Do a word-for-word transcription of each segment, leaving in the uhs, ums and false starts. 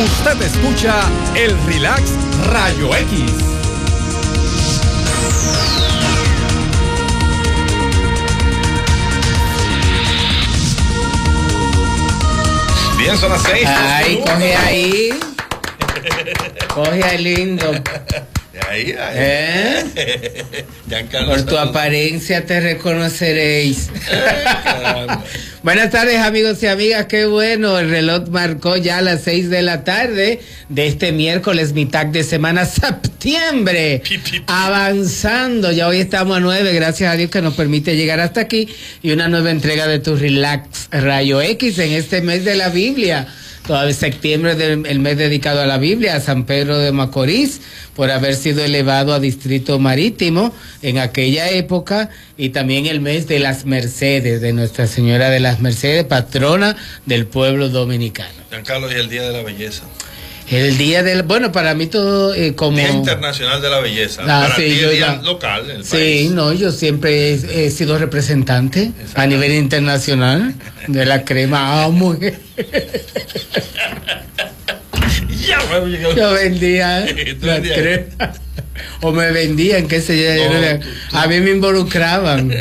Usted escucha el Relax Rayo X. Bien, son las seis. Ay, coge ahí. Coge ahí, lindo. Ahí, ahí. ¿Eh? Por tu apariencia te reconoceréis. Buenas tardes, amigos y amigas. Qué bueno, el reloj marcó ya las seis de la tarde de este miércoles, mitad de semana, septiembre. Pi, pi, pi. Avanzando, ya hoy estamos a nueve, gracias a Dios que nos permite llegar hasta aquí. Y una nueva entrega de tu Relax Rayo X en este mes de la Biblia. Todavía septiembre del el mes dedicado a la Biblia, a San Pedro de Macorís, por haber sido elevado a distrito marítimo en aquella época, y también el mes de las Mercedes, de Nuestra Señora de las Mercedes, patrona del pueblo dominicano. Giancarlo, y el Día de la Belleza. El día del, bueno, para mí todo eh, como... Día Internacional de la Belleza. Ah, para sí, ti yo el día ya... local, el sí, país. no, yo siempre he, he sido representante a nivel internacional de la crema. Ah, mujer. Ya, bueno, yo... yo vendía la crema. O me vendían, qué sé yo. No, yo tú, tú. A mí me involucraban.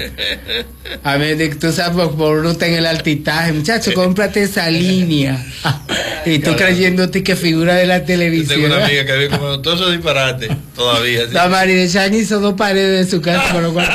A mí, tú sabes, por uno está en el altitaje. Muchacho, cómprate esa línea. Y tú creyéndote que figura de la televisión. Yo tengo una amiga que ve como todos esos disparates todavía. ¿Sí? La María Chan hizo dos paredes de su casa, por lo cual,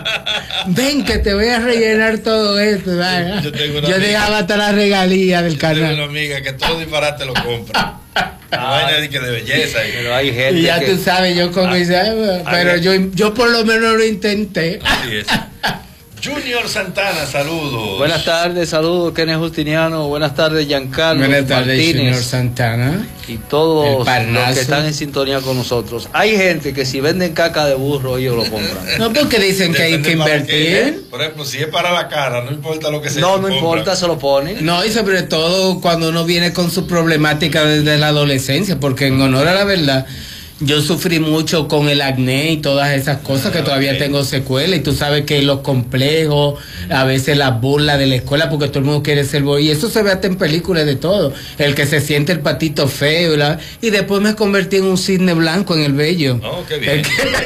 ven que te voy a rellenar todo esto. Yo, yo, tengo una yo amiga, dejaba hasta la regalía del yo canal. Tengo una amiga que todo disparate lo compra. Ah, vaina de, de belleza. Y, pero hay gente y ya que, tú sabes, yo como ah, pero ah, yo, yo por lo menos lo intenté. Así es. Junior Santana, saludos. Buenas tardes, saludos, Kenneth Justiniano. Buenas tardes, Giancarlo Buenas tardes, Martínez, Junior Santana. Y todos los que están en sintonía con nosotros. Hay gente que si venden caca de burro, ellos lo compran. No, porque dicen que hay que invertir. Por ejemplo, si es para la cara, no importa lo que sea. No, no importa, se lo ponen. No, y sobre todo cuando uno viene con su problemática desde la adolescencia, porque en honor a la verdad, yo sufrí mucho con el acné y todas esas cosas, que todavía okay. tengo secuelas, y tú sabes que los complejos, a veces las burlas de la escuela, porque todo el mundo quiere ser boy, y eso se ve hasta en películas de todo, el que se siente el patito feo, la, y después me convertí en un cisne blanco en el vello. Oh, qué bien.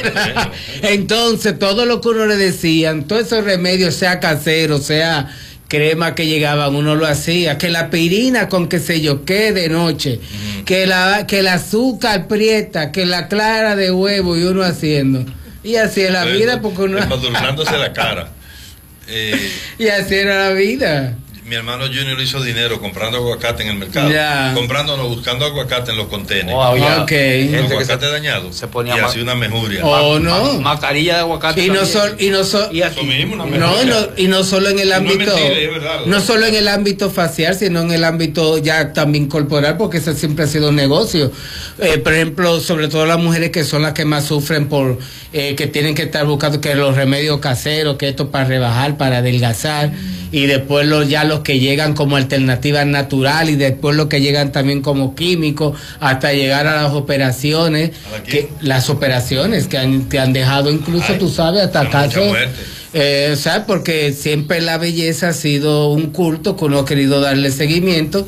Que, entonces, todo lo que uno le decían, todos esos remedios, sea casero, sea crema que llegaban, uno lo hacía, que la pirina con qué sé yo qué de noche, mm. que la que el azúcar prieta, que la clara de huevo, y uno haciendo, y así es la Pero, vida, porque uno embadurnándose la cara. Eh, y así era la vida. Mi hermano Junior hizo dinero comprando aguacate en el mercado, yeah. comprando, no, buscando aguacate en los contenedores. Oh, yeah. Okay. Un aguacate se, dañado. Se ponía y así una mejuria. Oh, no. Ma mascarilla de aguacate. Y no solo y no so y así mismo, una no, no, y no solo en el ámbito, no, mentira, es verdad, no solo en el ámbito facial, sino en el ámbito ya también corporal, porque eso siempre ha sido un negocio. Eh, por ejemplo, sobre todo las mujeres que son las que más sufren por eh, que tienen que estar buscando que los remedios caseros, que esto para rebajar, para adelgazar. Y después los, ya los que llegan como alternativa natural, y después los que llegan también como químicos, hasta llegar a las operaciones, que, las operaciones que han, que han dejado incluso, Ay, tú sabes, hasta casos, eh, ¿sabes? Porque siempre la belleza ha sido un culto que uno ha querido darle seguimiento,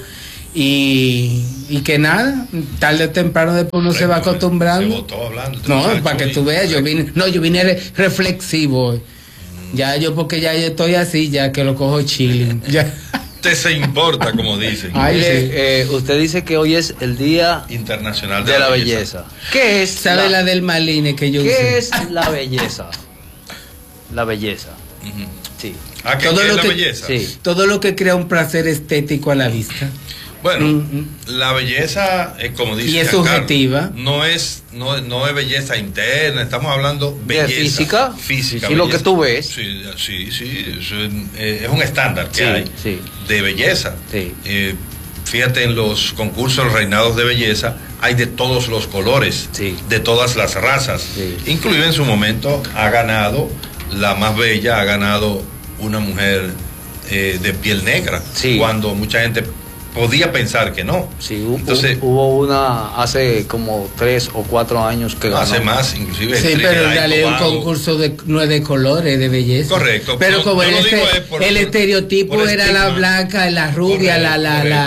y, y que nada, tarde o temprano después uno se va acostumbrando. Se botó hablando. No, para que tú veas, yo vine, no, yo vine reflexivo. Ya yo, porque ya yo estoy así, ya que lo cojo chilling. Ya. Te se importa, como dicen. Ay, sí. eh, usted dice que hoy es el Día Internacional de, de la, la Belleza. Belleza. ¿Qué es? ¿Sabe la, la del Maline que yo ¿Qué usé? es la belleza? La belleza. Uh-huh. Sí. ¿Ah, qué, todo qué lo es la que, belleza? Sí. Todo lo que crea un placer estético a la vista. Bueno, mm-hmm. la belleza, es como dice, y es Giancarlo, subjetiva. No es, no, no es belleza interna, estamos hablando belleza ¿De física? Física. Sí, lo que tú ves. Sí, sí, sí. Es, eh, es un estándar que sí, hay sí. de belleza. Sí. Eh, fíjate, en los concursos, los reinados de belleza, hay de todos los colores, sí. de todas las razas. Sí. Inclusive en su momento ha ganado la más bella, ha ganado una mujer eh, de piel negra, sí. cuando mucha gente podía pensar que no. Sí, hubo, Entonces, hubo una hace como tres o cuatro años que ganó. Hace más, inclusive. Sí, pero en realidad un concurso de, no es de colores, de belleza. Correcto. Pero no, como el, este, por, el estereotipo era la blanca, la rubia, correcto, la, la, la,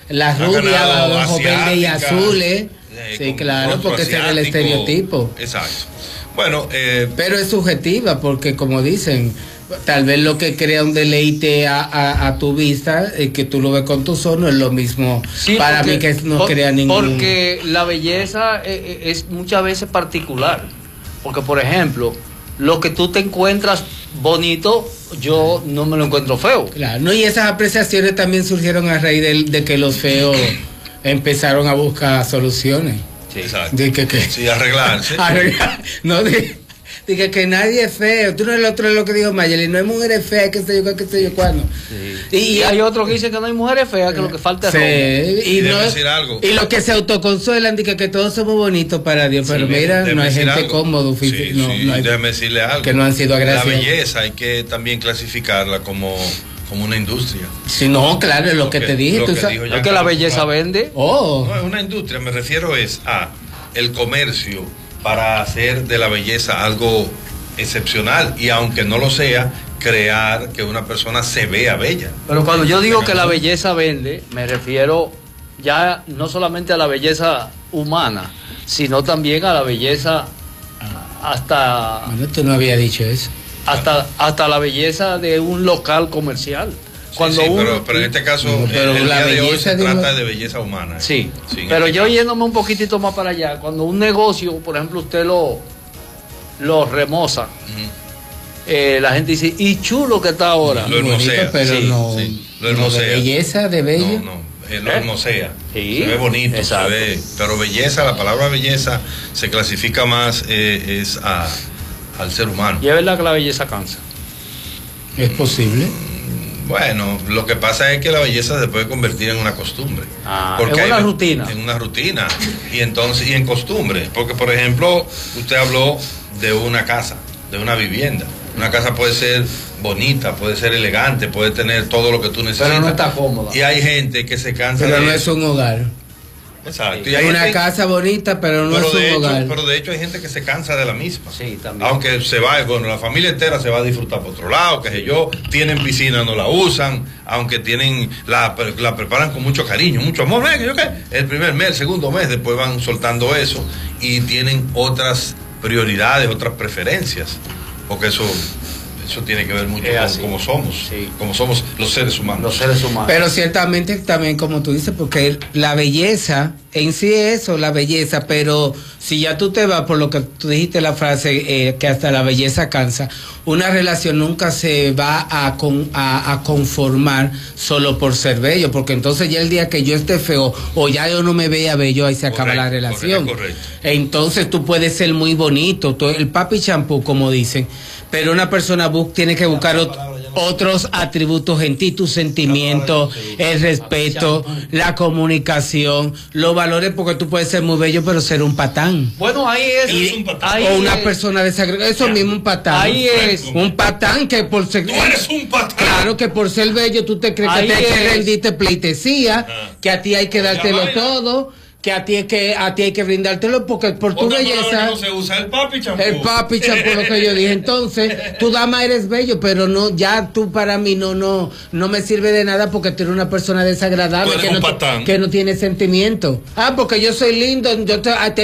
la rubia, ojos verdes y azules. Eh, sí, claro, porque ese es el estereotipo. Exacto. Bueno, eh, pero es subjetiva, porque como dicen, tal vez lo que crea un deleite a, a, a tu vista, eh, que tú lo ves con tus ojos, no es lo mismo sí, para porque, mí que no por, crea ningún... Porque la belleza es, es muchas veces particular. Porque, por ejemplo, lo que tú te encuentras bonito, yo no me lo encuentro feo. Claro, no, y esas apreciaciones también surgieron a raíz de, de que los feos empezaron a buscar soluciones. Sí, exacto. De que, que, sí, arreglarse. Arreglar, no, de, de que, que nadie es feo. Tú no eres el otro, es lo que dijo Mayeli, no hay mujeres feas, que sé yo, que sé yo cuándo. Sí. Y, y hay otros que dicen que no hay mujeres feas, que lo que falta es sí, ropa. y, y, no, decir algo. Y los que se autoconsuelan, dicen que, que todos somos bonitos para Dios, pero sí, mira, no hay gente cómodo, sí, no, sí, no hay, déjame decirle algo. Que no han sido agraciados. La belleza hay que también clasificarla como... como una industria. Sí, no, claro, es lo, lo que, que te dije. Lo tú que sabes. Es que la belleza vende. Oh. No, es una industria, me refiero es a el comercio para hacer de la belleza algo excepcional y aunque no lo sea, crear que una persona se vea bella. Pero cuando yo digo que la belleza vende, me refiero ya no solamente a la belleza humana, sino también a la belleza hasta... Bueno, tú no habías dicho eso. Hasta, hasta la belleza de un local comercial. Cuando sí, sí, uno, pero, pero en este caso no, pero el, el la día de hoy se de trata una... de belleza humana. Sí, sí pero este yo caso. yéndome un poquitito más para allá, cuando un negocio, por ejemplo, usted lo, lo remoza, uh-huh. eh, la gente dice, y chulo que está ahora. Lo hermosea, pero sí, no, sí, lo hermosea. ¿De belleza, de bello? No, no. Eh, lo hermosea, sí, se ve bonito, exacto. se ve, pero belleza, la palabra belleza se clasifica más eh, es a, al ser humano. Y es verdad que la belleza cansa. ¿Es posible? Bueno, lo que pasa es que la belleza se puede convertir en una costumbre. Ah, porque en una hay, rutina. En una rutina. Y entonces, y en costumbre. Porque, por ejemplo, usted habló de una casa, de una vivienda. Una casa puede ser bonita, puede ser elegante, puede tener todo lo que tú necesitas. Pero no está cómoda. Y hay gente que se cansa pero de no eso. es un hogar. Exacto. Sí. Y hay una gente, casa bonita, pero no pero es un hecho, hogar. Pero de hecho hay gente que se cansa de la misma. Sí, también. Aunque se va, bueno, la familia entera se va a disfrutar por otro lado, que sé yo, tienen piscina, no la usan, aunque tienen, la, la preparan con mucho cariño, mucho amor, ¿eh? ¿Yo qué? El primer mes, el segundo mes, después van soltando eso y tienen otras prioridades, otras preferencias, porque eso... Eso tiene que ver mucho con cómo somos, sí. Cómo somos los seres humanos. Los seres humanos. Pero ciertamente también, como tú dices, porque la belleza, en sí es eso, la belleza, pero si ya tú te vas por lo que tú dijiste la frase, eh, que hasta la belleza cansa, una relación nunca se va a, con, a, a conformar solo por ser bello, porque entonces ya el día que yo esté feo o ya yo no me vea bello, ahí se acaba correcto, la relación. Correcto, correcto. Entonces tú puedes ser muy bonito, tú, el papi champú, como dicen, pero una persona bu- tiene que buscar ot- otros atributos en ti, tus sentimientos, el respeto, la comunicación, los valores, porque tú puedes ser muy bello, pero ser un patán. Bueno, ahí es, y, es un patán. Ahí o una es, persona desagregada, eso ya. Mismo un patán. Ahí es. Un patán que por ser... Tú eres un patán. Claro que por ser bello tú te crees ahí que te hay que rendirte pleitesía, ah. que a ti hay que dártelo todo, que a ti hay que a ti hay que brindártelo porque por tu belleza no se usa el papi champú. El papi champú, lo que yo dije. Entonces, tú dama eres bello, pero no, ya tú para mí no no no me sirve de nada porque tú eres una persona desagradable que no, que no tiene sentimiento. Ah, porque yo soy lindo, yo te,